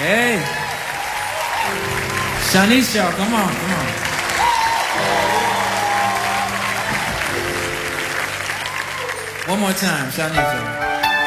Hey, Shanisha, come on, come on. One more time, Shanisha.